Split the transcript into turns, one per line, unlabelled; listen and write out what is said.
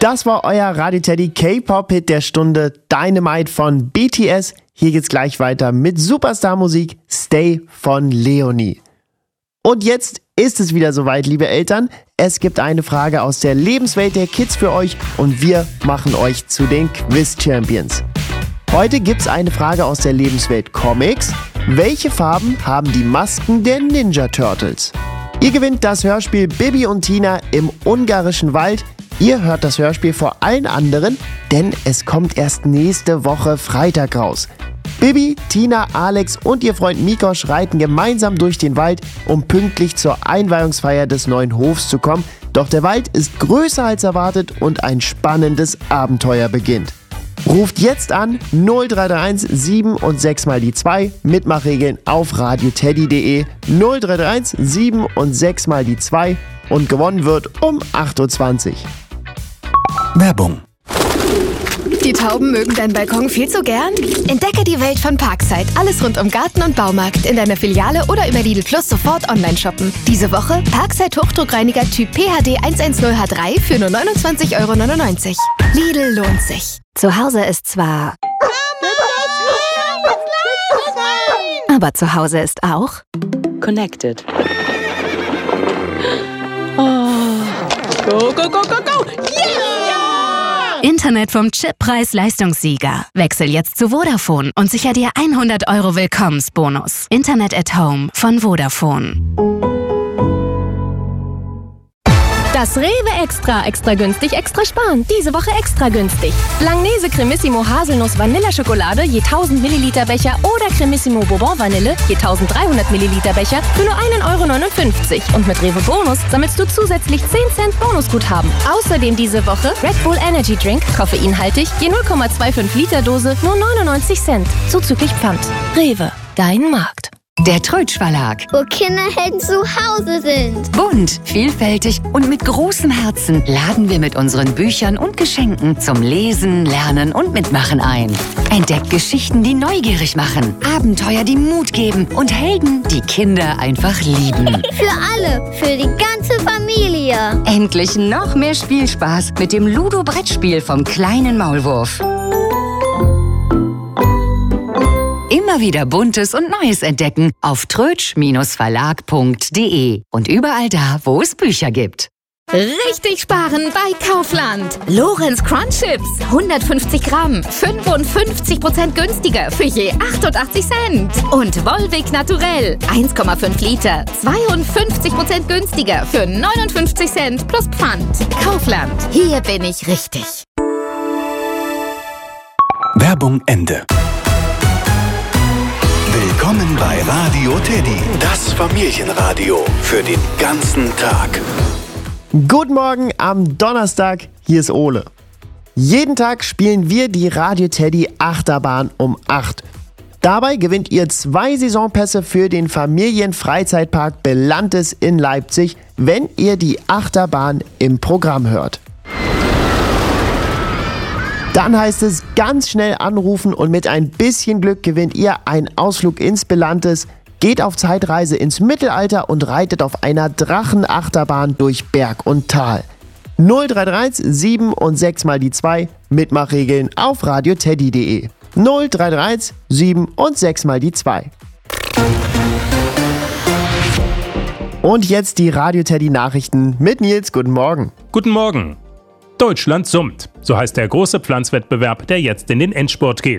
Das war euer Radio Teddy K-Pop-Hit der Stunde Dynamite von BTS. Hier geht's gleich weiter mit Superstar-Musik Stay von Leonie. Und jetzt ist es wieder soweit, liebe Eltern. Es gibt eine Frage aus der Lebenswelt der Kids für euch und wir machen euch zu den Quiz-Champions. Heute gibt's eine Frage aus der Lebenswelt Comics. Welche Farben haben die Masken der Ninja Turtles? Ihr gewinnt das Hörspiel Bibi und Tina im ungarischen Wald. Ihr hört das Hörspiel vor allen anderen, denn es kommt erst nächste Woche Freitag raus. Bibi, Tina, Alex und ihr Freund Mikosch reiten gemeinsam durch den Wald, um pünktlich zur Einweihungsfeier des neuen Hofs zu kommen. Doch der Wald ist größer als erwartet und ein spannendes Abenteuer beginnt. Ruft jetzt an 0331 7 und 6 mal die 2, Mitmachregeln auf radioteddy.de, 0331 7 und 6 mal die 2 und gewonnen wird um 8.20 Uhr.
Werbung.
Die Tauben mögen deinen Balkon viel zu gern? Entdecke die Welt von Parkside. Alles rund um Garten und Baumarkt. In deiner Filiale oder über Lidl Plus sofort online shoppen. Diese Woche Parkside Hochdruckreiniger Typ PHD 110H3 für nur 29,99 €. Lidl lohnt sich. Zu Hause ist zwar... aber zu Hause ist auch...
Connected. Oh. Go, go, go, go, go! Yeah!
Internet vom Chippreis-Leistungssieger. Wechsel jetzt zu Vodafone und sicher dir 100 € Willkommensbonus. Internet at Home von Vodafone.
Das Rewe Extra günstig, extra sparen. Diese Woche extra günstig. Langnese Cremissimo Haselnuss Vanilleschokolade je 1000 Milliliter Becher oder Cremissimo Bourbon Vanille je 1300 Milliliter Becher für nur 1,59 €. Und mit Rewe Bonus sammelst du zusätzlich 10 Cent Bonusguthaben. Außerdem diese Woche Red Bull Energy Drink, koffeinhaltig, je 0,25 Liter Dose, nur 99 Cent. Zuzüglich Pfand. Rewe, dein Markt.
Der Trötsch Verlag.
Wo Kinderhelden zu Hause sind.
Bunt, vielfältig und mit großem Herzen laden wir mit unseren Büchern und Geschenken zum Lesen, Lernen und Mitmachen ein. Entdeckt Geschichten, die neugierig machen, Abenteuer, die Mut geben und Helden, die Kinder einfach lieben.
Für alle, für die ganze Familie.
Endlich noch mehr Spielspaß mit dem Ludo-Brettspiel vom kleinen Maulwurf. Immer wieder Buntes und Neues entdecken auf trötsch-verlag.de und überall da, wo es Bücher gibt.
Richtig sparen bei Kaufland. Lorenz Crunch Chips, 150 Gramm, 55% günstiger für je 88 Cent. Und Volvic Naturell, 1,5 Liter, 52% günstiger für 59 Cent plus Pfand. Kaufland, hier bin ich richtig.
Werbung Ende. Willkommen bei Radio Teddy, das Familienradio für den ganzen Tag.
Guten Morgen am Donnerstag, hier ist Ole. Jeden Tag spielen wir die Radio Teddy Achterbahn um 8. Dabei gewinnt ihr 2 Saisonpässe für den Familienfreizeitpark Belantes in Leipzig, wenn ihr die Achterbahn im Programm hört. Dann heißt es ganz schnell anrufen und mit ein bisschen Glück gewinnt ihr einen Ausflug ins Belantes, geht auf Zeitreise ins Mittelalter und reitet auf einer Drachenachterbahn durch Berg und Tal. 0331 7 und 6 mal die 2, Mitmachregeln auf radioteddy.de. 0331 7 und 6 mal die 2. Und jetzt die Radio Teddy Nachrichten mit Nils. Guten Morgen.
Guten Morgen. Deutschland summt. So heißt der große Pflanzwettbewerb, der jetzt in den Endspurt geht.